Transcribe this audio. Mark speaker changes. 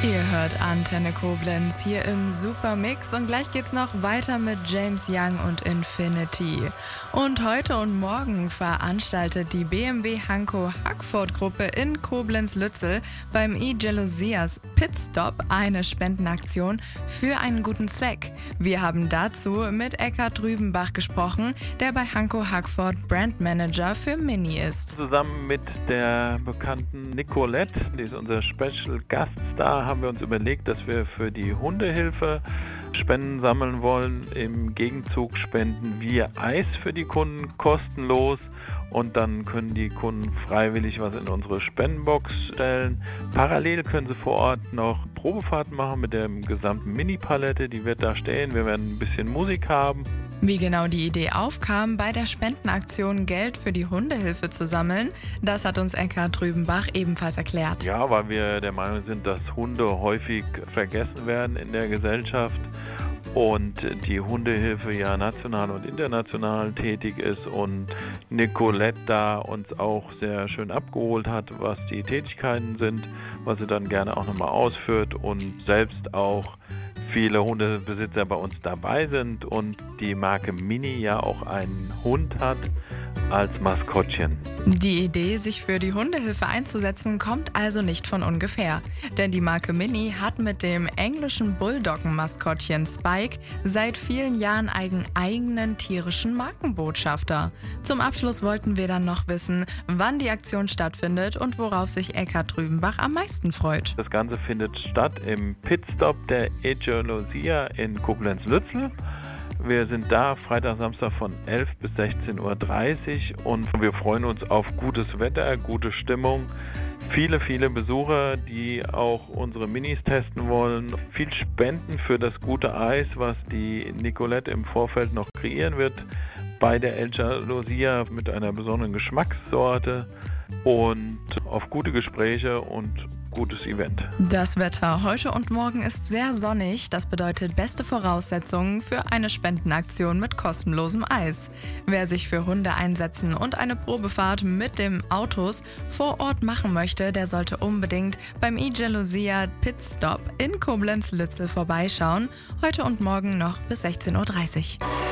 Speaker 1: Ihr hört Antenne Koblenz hier im Supermix und gleich geht's noch weiter mit James Young und Infinity. Und heute und morgen veranstaltet die BMW Hankoh Hackford Gruppe in Koblenz-Lützel beim eJalousias Pitstop eine Spendenaktion für einen guten Zweck. Wir haben dazu mit Eckhard Rübenbach gesprochen, der bei Hankoh Hackford Brandmanager für Mini ist.
Speaker 2: Zusammen mit der bekannten Nicolette, die ist unser Special Gaststar, haben wir uns überlegt, dass wir für die Hundehilfe Spenden sammeln wollen. Im Gegenzug spenden wir Eis für die Kunden kostenlos und dann können die Kunden freiwillig was in unsere Spendenbox stellen. Parallel können sie vor Ort noch Probefahrten machen mit der gesamten Mini-Palette, die wird da stehen. Wir werden ein bisschen Musik haben.
Speaker 1: Wie genau die Idee aufkam, bei der Spendenaktion Geld für die Hundehilfe zu sammeln, das hat uns Eckhard Rübenbach ebenfalls erklärt.
Speaker 2: Ja, weil wir der Meinung sind, dass Hunde häufig vergessen werden in der Gesellschaft und die Hundehilfe ja national und international tätig ist und Nicolette da uns auch sehr schön abgeholt hat, was die Tätigkeiten sind, was sie dann gerne auch nochmal ausführt und selbst auch viele Hundebesitzer bei uns dabei sind und die Marke Mini ja auch einen Hund hat als Maskottchen.
Speaker 1: Die Idee, sich für die Hundehilfe einzusetzen, kommt also nicht von ungefähr. Denn die Marke Mini hat mit dem englischen Bulldoggen-Maskottchen Spike seit vielen Jahren einen eigenen tierischen Markenbotschafter. Zum Abschluss wollten wir dann noch wissen, wann die Aktion stattfindet und worauf sich Eckhard Rübenbach am meisten freut.
Speaker 2: Das Ganze findet statt im Pitstop der eJalousia in Koblenz-Lützel. Wir sind da Freitag, Samstag von 11 bis 16:30 Uhr und wir freuen uns auf gutes Wetter, gute Stimmung, viele Besucher, die auch unsere Minis testen wollen, viel Spenden für das gute Eis, was die Nicolette im Vorfeld noch kreieren wird bei der eJalousia mit einer besonderen Geschmackssorte und auf gute Gespräche und gutes Event.
Speaker 1: Das Wetter heute und morgen ist sehr sonnig. Das bedeutet beste Voraussetzungen für eine Spendenaktion mit kostenlosem Eis. Wer sich für Hunde einsetzen und eine Probefahrt mit dem Autos vor Ort machen möchte, der sollte unbedingt beim eJalousia Pitstop in Koblenz-Lützel vorbeischauen. Heute und morgen noch bis 16:30 Uhr.